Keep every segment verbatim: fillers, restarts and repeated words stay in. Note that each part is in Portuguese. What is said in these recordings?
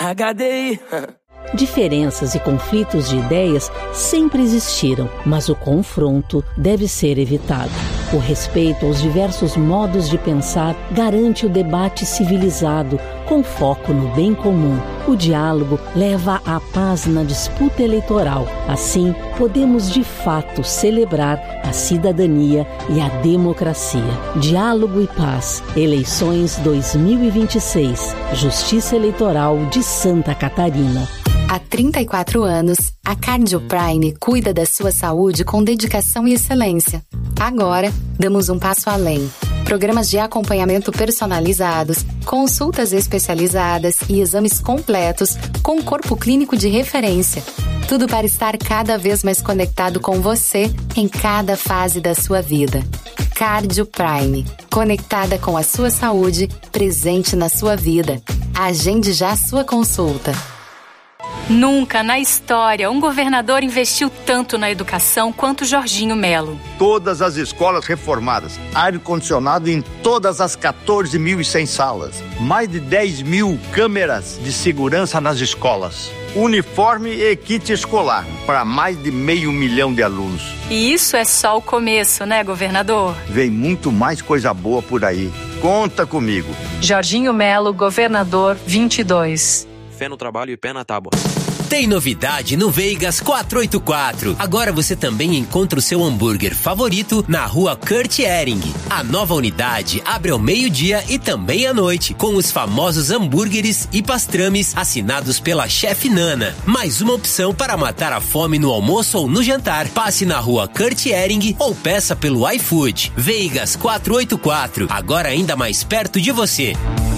H D I. Diferenças e conflitos de ideias sempre existiram, mas o confronto deve ser evitado. O respeito aos diversos modos de pensar garante o debate civilizado, com foco no bem comum. O diálogo leva à paz na disputa eleitoral. Assim, podemos de fato celebrar a cidadania e a democracia. Diálogo e paz. Eleições dois mil e vinte e seis. Justiça Eleitoral de Santa Catarina. Há trinta e quatro anos, a CardioPrime cuida da sua saúde com dedicação e excelência. Agora, damos um passo além. Programas de acompanhamento personalizados, consultas especializadas e exames completos com corpo clínico de referência. Tudo para estar cada vez mais conectado com você em cada fase da sua vida. CardioPrime, conectada com a sua saúde, presente na sua vida. Agende já a sua consulta. Nunca na história um governador investiu tanto na educação quanto Jorginho Melo. Todas as escolas reformadas, ar-condicionado em todas as quatorze mil e cem salas, mais de dez mil câmeras de segurança nas escolas, uniforme e kit escolar para mais de meio milhão de alunos. E isso é só o começo, né, governador? Vem muito mais coisa boa por aí. Conta comigo. Jorginho Melo, governador vinte e dois. Fé no trabalho e pé na tábua. Tem novidade no Veigas quatrocentos e oitenta e quatro. Agora você também encontra o seu hambúrguer favorito na rua Kurt Ehring. A nova unidade abre ao meio-dia e também à noite, com os famosos hambúrgueres e pastrames assinados pela chefe Nana. Mais uma opção para matar a fome no almoço ou no jantar. Passe na rua Kurt Ehring ou peça pelo iFood. Veigas quatrocentos e oitenta e quatro, agora ainda mais perto de você.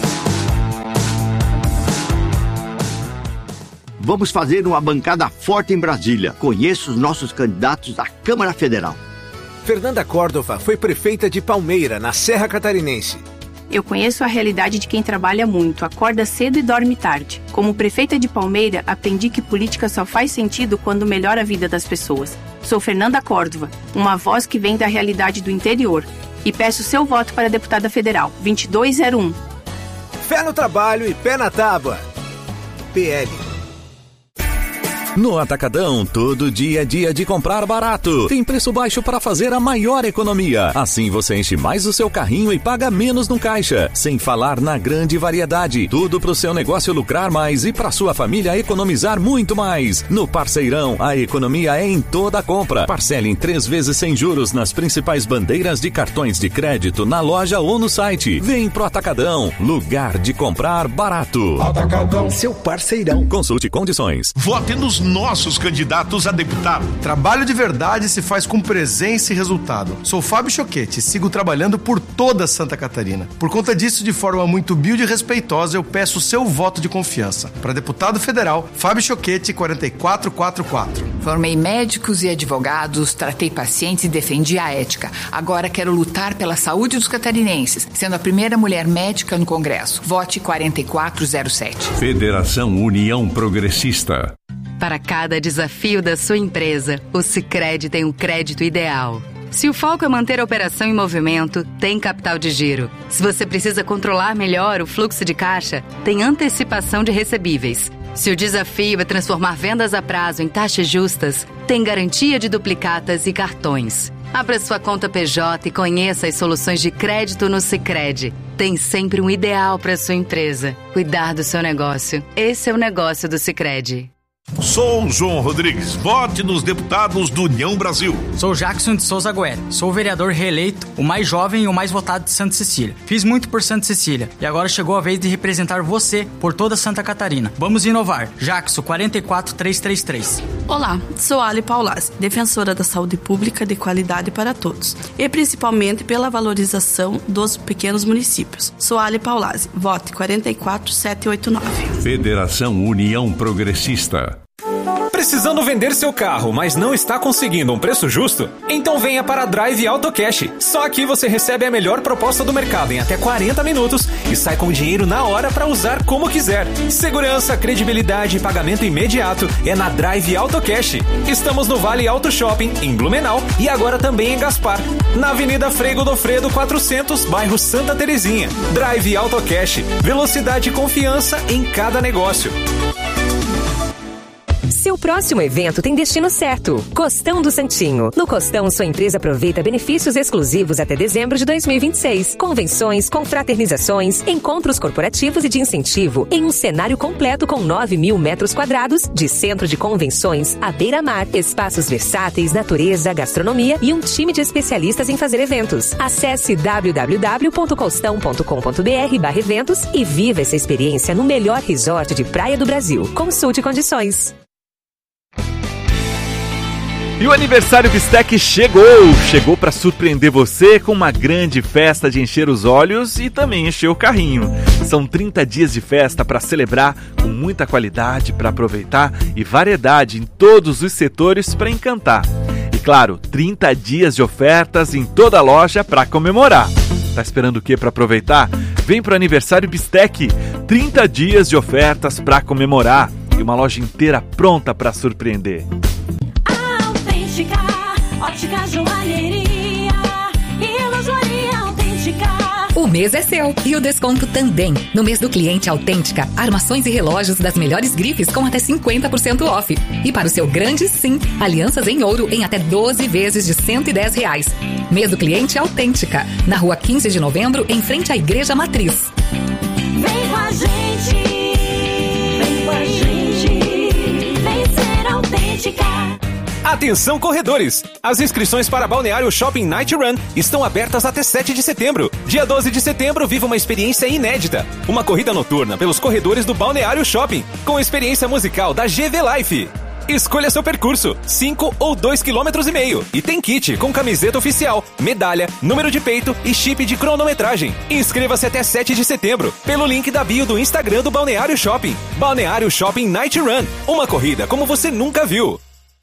Vamos fazer uma bancada forte em Brasília. Conheça os nossos candidatos à Câmara Federal. Fernanda Córdova foi prefeita de Palmeira, na Serra Catarinense. Eu conheço a realidade de quem trabalha muito, acorda cedo e dorme tarde. Como prefeita de Palmeira, aprendi que política só faz sentido quando melhora a vida das pessoas. Sou Fernanda Córdova, uma voz que vem da realidade do interior. E peço seu voto para deputada federal, vinte e dois zero um. Fé no trabalho e pé na tábua. P L. No Atacadão, todo dia é dia de comprar barato. Tem preço baixo para fazer a maior economia. Assim você enche mais o seu carrinho e paga menos no caixa. Sem falar na grande variedade. Tudo para o seu negócio lucrar mais e para sua família economizar muito mais. No Parceirão, a economia é em toda a compra. Parcele em três vezes sem juros nas principais bandeiras de cartões de crédito na loja ou no site. Vem pro Atacadão, lugar de comprar barato. Atacadão, seu parceirão. Consulte condições. Vote nos nossos candidatos a deputado. Trabalho de verdade se faz com presença e resultado. Sou Fábio Choquete e sigo trabalhando por toda Santa Catarina. Por conta disso, de forma muito humilde e respeitosa, eu peço o seu voto de confiança. Para deputado federal, Fábio Choquete, quatro quatro quatro quatro. Formei médicos e advogados, tratei pacientes e defendi a ética. Agora quero lutar pela saúde dos catarinenses, sendo a primeira mulher médica no Congresso. Vote quatro quatro zero sete. Federação União Progressista. Para cada desafio da sua empresa, o Sicredi tem o crédito ideal. Se o foco é manter a operação em movimento, tem capital de giro. Se você precisa controlar melhor o fluxo de caixa, tem antecipação de recebíveis. Se o desafio é transformar vendas a prazo em taxas justas, tem garantia de duplicatas e cartões. Abra sua conta P J e conheça as soluções de crédito no Sicredi. Tem sempre um ideal para sua empresa. Cuidar do seu negócio. Esse é o negócio do Sicredi. Sou João Rodrigues, vote nos deputados do União Brasil. Sou Jackson de Souza Guerra, sou vereador reeleito, o mais jovem e o mais votado de Santa Cecília. Fiz muito por Santa Cecília e agora chegou a vez de representar você por toda Santa Catarina. Vamos inovar. Jackson, quatro quatro três três três. Olá, sou Ali Paulazzi, defensora da saúde pública de qualidade para todos e principalmente pela valorização dos pequenos municípios. Sou Ali Paulazzi, vote quatro quatro sete oito nove. Federação União Progressista. Precisando vender seu carro, mas não está conseguindo um preço justo? Então venha para a Drive Auto Cash. Só aqui você recebe a melhor proposta do mercado em até quarenta minutos e sai com o dinheiro na hora para usar como quiser. Segurança, credibilidade e pagamento imediato é na Drive Auto Cash. Estamos no Vale Auto Shopping, em Blumenau, e agora também em Gaspar, na Avenida Frei Godofredo quatrocentos, bairro Santa Terezinha. Drive Auto Cash. Velocidade e confiança em cada negócio. Seu próximo evento tem destino certo. Costão do Santinho. No Costão, sua empresa aproveita benefícios exclusivos até dezembro de dois mil e vinte e seis. Convenções, confraternizações, encontros corporativos e de incentivo em um cenário completo com nove mil metros quadrados de centro de convenções, à beira-mar, espaços versáteis, natureza, gastronomia e um time de especialistas em fazer eventos. Acesse w w w ponto costão ponto com ponto b r barra eventos e viva essa experiência no melhor resort de praia do Brasil. Consulte condições. E o aniversário Bistec chegou! Chegou para surpreender você com uma grande festa de encher os olhos e também encher o carrinho. São trinta dias de festa para celebrar, com muita qualidade para aproveitar e variedade em todos os setores para encantar. E claro, trinta dias de ofertas em toda a loja para comemorar. Tá esperando o que para aproveitar? Vem pro aniversário Bistec! trinta dias de ofertas para comemorar e uma loja inteira pronta para surpreender. Ótica, joalheria e lojaria autêntica. O mês é seu e o desconto também. No mês do cliente Autêntica, armações e relógios das melhores grifes com até cinquenta por cento off. E para o seu grande sim, alianças em ouro em até doze vezes de cento e dez reais. Mês do cliente Autêntica, na rua quinze de novembro, em frente à Igreja Matriz. Vem com a gente, vem com a gente, vem ser autêntica. Atenção, corredores! As inscrições para Balneário Shopping Night Run estão abertas até sete de setembro. Dia doze de setembro, viva uma experiência inédita. Uma corrida noturna pelos corredores do Balneário Shopping, com experiência musical da G V Life. Escolha seu percurso, cinco ou dois quilômetros e meio. E tem kit com camiseta oficial, medalha, número de peito e chip de cronometragem. Inscreva-se até sete de setembro, pelo link da bio do Instagram do Balneário Shopping. Balneário Shopping Night Run. Uma corrida como você nunca viu.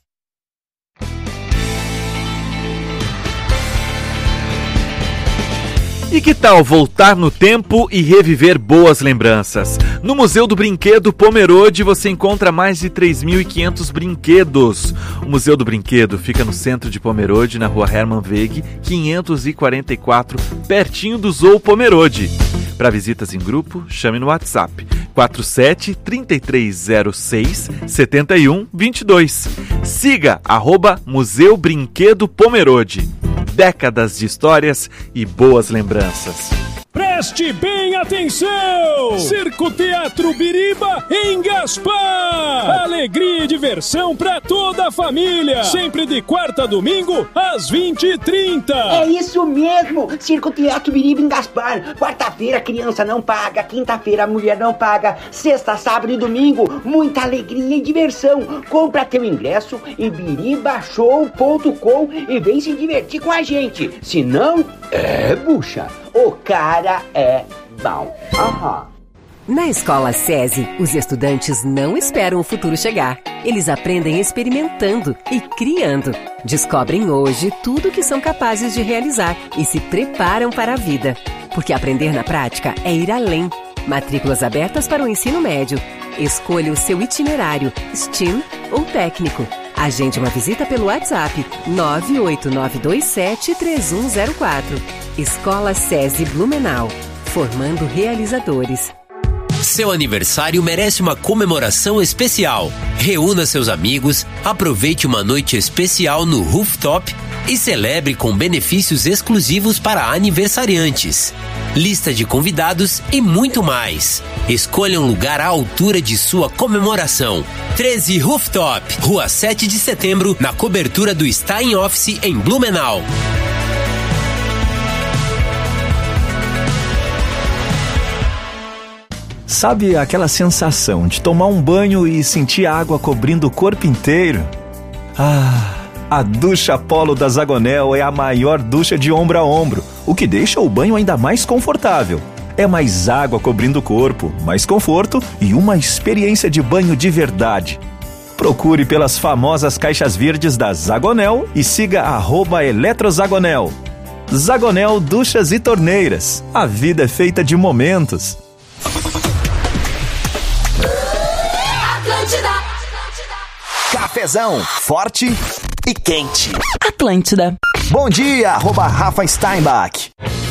E que tal voltar no tempo e reviver boas lembranças? No Museu do Brinquedo Pomerode você encontra mais de três mil e quinhentos brinquedos. O Museu do Brinquedo fica no centro de Pomerode, na rua Hermann Wegg, quinhentos e quarenta e quatro, pertinho do Zoo Pomerode. Para visitas em grupo, chame no WhatsApp quatro sete, três três zero seis, sete um dois dois. Siga arroba Museu Brinquedo Pomerode. Décadas de histórias e boas lembranças. Preste bem atenção! Circo Teatro Biriba em Gaspar! Alegria e diversão pra toda a família! Sempre de quarta a domingo, às vinte e trinta. É isso mesmo! Circo Teatro Biriba em Gaspar. Quarta-feira a criança não paga, quinta-feira a mulher não paga, sexta, sábado e domingo, muita alegria e diversão. Compra teu ingresso em biriba show ponto com e vem se divertir com a gente. Se não, é bucha. O cara é bom. Aham. Na Escola SESI, os estudantes não esperam o futuro chegar. Eles aprendem experimentando e criando. Descobrem hoje tudo o que são capazes de realizar e se preparam para a vida. Porque aprender na prática é ir além. Matrículas abertas para o ensino médio. Escolha o seu itinerário, STEAM ou técnico. Agende uma visita pelo WhatsApp nove oito nove dois sete três um zero quatro. Escola SESI Blumenau, formando realizadores. Seu aniversário merece uma comemoração especial. Reúna seus amigos, aproveite uma noite especial no Rooftop e celebre com benefícios exclusivos para aniversariantes. Lista de convidados e muito mais. Escolha um lugar à altura de sua comemoração. treze Rooftop, Rua sete de setembro, na cobertura do Stein Office em Blumenau. Sabe aquela sensação de tomar um banho e sentir a água cobrindo o corpo inteiro? Ah, a ducha Polo da Zagonel é a maior ducha de ombro a ombro, o que deixa o banho ainda mais confortável. É mais água cobrindo o corpo, mais conforto e uma experiência de banho de verdade. Procure pelas famosas caixas verdes da Zagonel e siga arroba Eletrozagonel. Zagonel Duchas e Torneiras. A vida é feita de momentos. Atlântida. Cafezão, forte e quente. Atlântida. Bom dia, arroba Rafa Steinbach.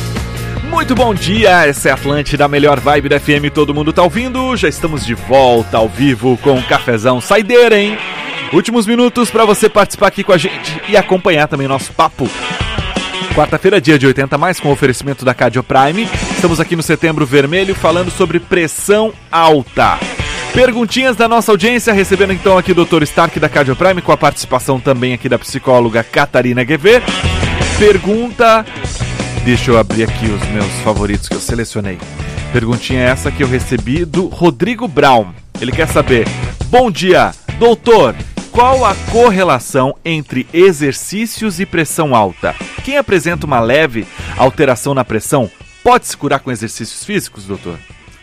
Muito bom dia, essa é a Atlântida, a melhor vibe da F M, todo mundo tá ouvindo? Já estamos de volta ao vivo com o Cafezão Saideira, hein? Últimos minutos para você participar aqui com a gente e acompanhar também o nosso papo. Quarta-feira, dia de oitenta mais, com oferecimento da Cadio Prime. Estamos aqui no Setembro Vermelho falando sobre pressão alta. Perguntinhas da nossa audiência, recebendo então aqui o doutor Stark da Cadio Prime, com a participação também aqui da psicóloga Catarina Guevê. Pergunta... Deixa eu abrir aqui os meus favoritos que eu selecionei. Perguntinha essa que eu recebi do Rodrigo Brown. Ele quer saber: bom dia, doutor, qual a correlação entre exercícios e pressão alta? Quem apresenta uma leve alteração na pressão pode se curar com exercícios físicos, doutor?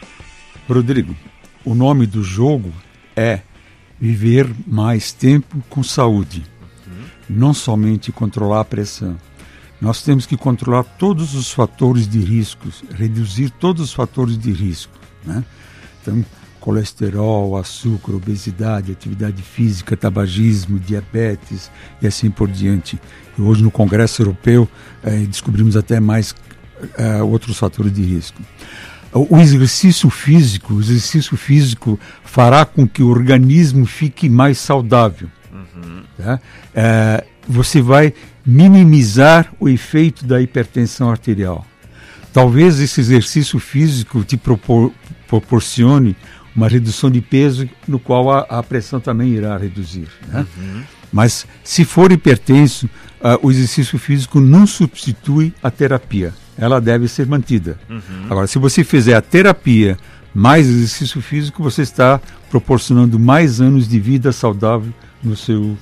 Rodrigo, o nome do jogo é viver mais tempo com saúde. Uhum. Não somente controlar a pressão. Nós temos que controlar todos os fatores de riscos, reduzir todos os fatores de risco, né? Então, colesterol, açúcar, obesidade, atividade física, tabagismo, diabetes e assim por diante. E hoje no Congresso Europeu eh, descobrimos até mais eh, outros fatores de risco. O exercício físico, o exercício físico fará com que o organismo fique mais saudável. Uhum. Tá? Eh, você vai minimizar o efeito da hipertensão arterial. Talvez esse exercício físico te propor, proporcione uma redução de peso, no qual a, a pressão também irá reduzir, né? Uhum. Mas se for hipertenso, uh, o exercício físico não substitui a terapia. Ela deve ser mantida. Uhum. Agora, se você fizer a terapia mais exercício físico, você está proporcionando mais anos de vida saudável no seu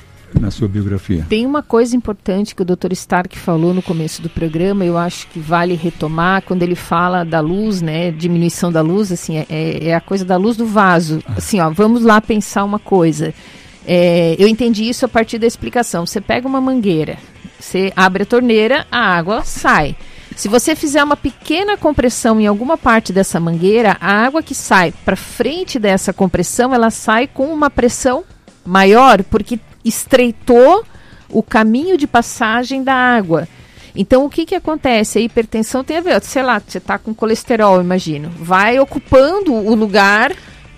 na sua biografia. Tem uma coisa importante que o doutor Stark falou no começo do programa, eu acho que vale retomar, quando ele fala da luz, né, diminuição da luz, assim, é, é a coisa da luz do vaso. Assim, ó, vamos lá pensar uma coisa. É, eu entendi isso a partir da explicação. Você pega uma mangueira, você abre a torneira, a água sai. Se você fizer uma pequena compressão em alguma parte dessa mangueira, a água que sai para frente dessa compressão, ela sai com uma pressão maior, porque estreitou o caminho de passagem da água. Então, o que que acontece? A hipertensão tem a ver, sei lá, você está com colesterol, imagino. Vai ocupando o lugar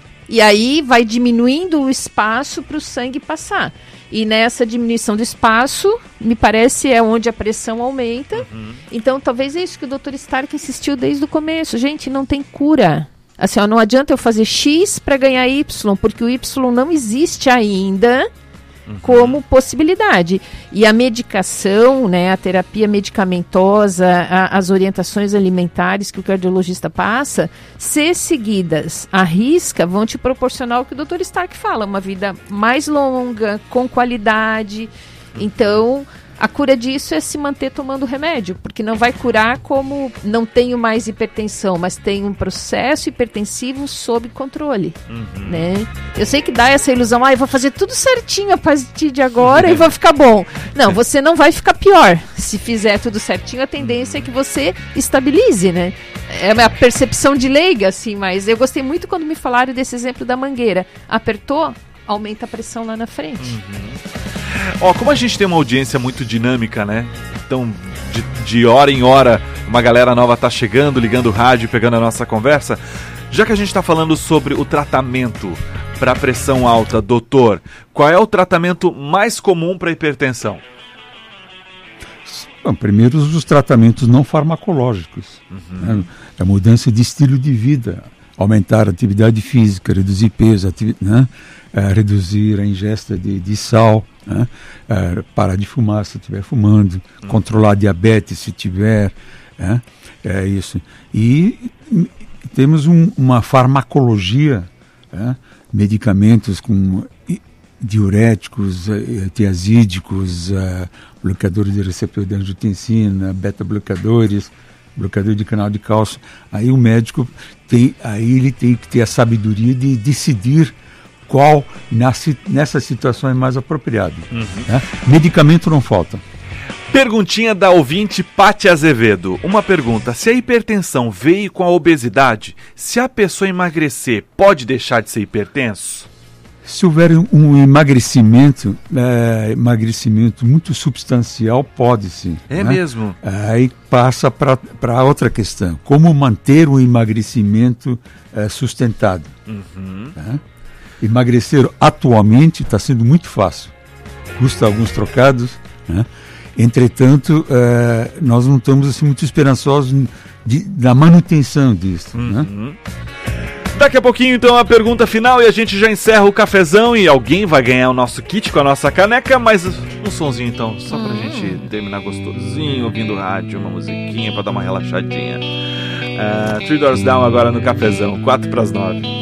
e aí vai diminuindo o espaço para o sangue passar. E nessa diminuição do espaço, me parece, é onde a pressão aumenta. Uhum. Então, talvez é isso que o doutor Stark insistiu desde o começo. Gente, não tem cura. Assim, ó, não adianta eu fazer X para ganhar Y, porque o Y não existe ainda como possibilidade. E a medicação, né, a terapia medicamentosa, a, as orientações alimentares que o cardiologista passa, se seguidas à risca, vão te proporcionar o que o doutor Stark fala, uma vida mais longa, com qualidade. Então, a cura disso é se manter tomando remédio, porque não vai curar como não tenho mais hipertensão, mas tem um processo hipertensivo sob controle. Uhum. Né? Eu sei que dá essa ilusão, ah, eu vou fazer tudo certinho a partir de agora e vou ficar bom. Não, você não vai ficar pior. Se fizer tudo certinho, a tendência é que você estabilize, né? É a percepção de leiga, assim, mas eu gostei muito quando me falaram desse exemplo da mangueira. Apertou, aumenta a pressão lá na frente. Uhum. Ó, como a gente tem uma audiência muito dinâmica, né? Então, de, de hora em hora, uma galera nova tá chegando, ligando o rádio, pegando a nossa conversa. Já que a gente tá falando sobre o tratamento para pressão alta, doutor, qual é o tratamento mais comum para hipertensão? Bom, primeiro, os tratamentos não farmacológicos. Uhum. Né? A mudança de estilo de vida, aumentar a atividade física, reduzir peso, ativi- né? uh, reduzir a ingesta de, de sal, né? uh, parar de fumar se estiver fumando, uhum. controlar a diabetes se tiver, né? É isso. E temos um, uma farmacologia, né? Medicamentos com diuréticos, tiazídicos, uh, bloqueadores de receptor de angiotensina, beta-bloqueadores, bloqueador de canal de cálcio. Aí o médico tem, aí ele tem que ter a sabedoria de decidir qual nessa, nessa situação é mais apropriado. Uhum. Né? Medicamento não falta. Perguntinha da ouvinte Pati Azevedo. Uma pergunta: se a hipertensão veio com a obesidade, se a pessoa emagrecer, pode deixar de ser hipertenso? Se houver um emagrecimento, é, emagrecimento muito substancial, pode sim. É né? mesmo? Aí passa para outra questão. Como manter o emagrecimento é, sustentado? Uhum. Tá? Emagrecer atualmente está sendo muito fácil. Custa alguns trocados, né? Entretanto, é, nós não estamos assim, muito esperançosos de, da manutenção disso. Uhum. Né? Daqui a pouquinho, então, a pergunta final e a gente já encerra o cafezão e alguém vai ganhar o nosso kit com a nossa caneca, mas um sonzinho, então, só pra hum. gente terminar gostosinho, ouvindo rádio, uma musiquinha pra dar uma relaxadinha. Uh, Three Doors Down agora no cafezão, quatro pras nove.